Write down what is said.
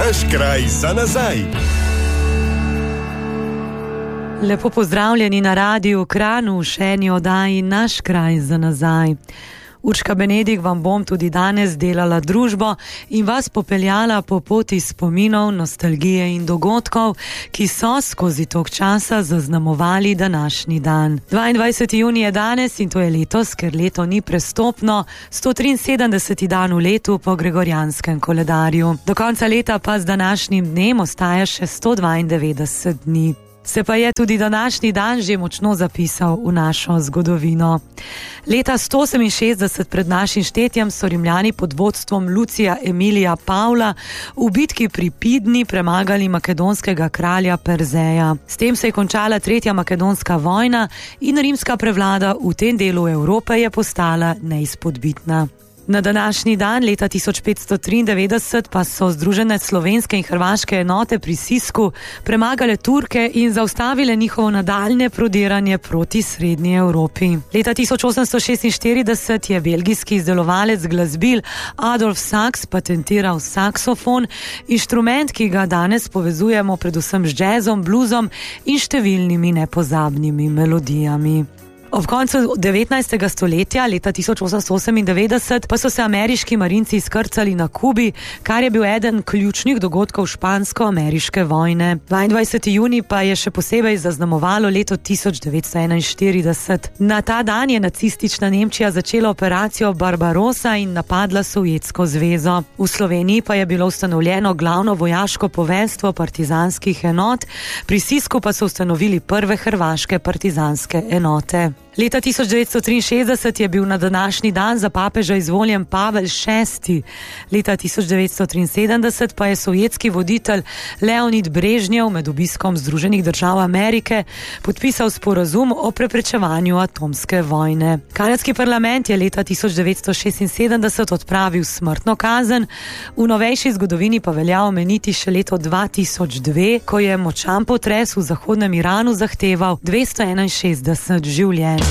Naš kraj za nazaj. Lepo pozdravljeni na Radiu Kranj v še eni oddaji Naš kraj za nazaj. Urška Benedik vam bom tudi danes delala družbo in vas popeljala po poti spominov, nostalgije in dogodkov, ki so skozi tok časa zaznamovali današnji dan. 22. junij je danes in to je letos, ker leto ni prestopno, 173. dan v letu po gregorjanskem koledarju. Do konca leta pa z današnjim dnem ostaja še 192 dni. Se pa je tudi današnji dan že močno zapisal v našo zgodovino. Leta 168 pred našim štetjem so Rimljani pod vodstvom Lucija Emilija Pavla v bitki pri Pidni premagali makedonskega kralja Perzeja. S tem se je končala tretja makedonska vojna in rimska prevlada v tem delu Evrope je postala neizpodbitna. Na današnji dan, leta 1593, pa so združene slovenske in hrvaške enote pri Sisku premagale Turke in zaustavile njihovo nadaljnje prodiranje proti srednji Evropi. Leta 1846 je belgijski izdelovalec glasbil Adolf Sachs patentiral saksofon, inštrument, ki ga danes povezujemo predvsem z džezom, bluzom in številnimi nepozabnimi melodijami. Ob koncu 19. stoletja, leta 1898, pa so se ameriški marinci izkrcali na Kubi, kar je bil eden ključnih dogodkov špansko-ameriške vojne. 22. junij pa je še posebej zaznamovalo leto 1941. Na ta dan je nacistična Nemčija začela operacijo Barbarossa in napadla Sovjetsko zvezo. V Sloveniji pa je bilo ustanovljeno glavno vojaško poveljstvo partizanskih enot, pri Sisku pa so ustanovili prve hrvaške partizanske enote. Leta 1963 je bil na današnji dan za papeža izvoljen Pavel VI. Leta 1973 pa je sovjetski voditelj Leonid Brežnjev med obiskom Združenih držav Amerike podpisal sporazum o preprečevanju atomske vojne. Kanadski parlament je leta 1976 odpravil smrtno kazen, v novejši zgodovini pa velja omeniti še leto 2002, ko je močan potres v zahodnem Iranu zahteval 261 življenj.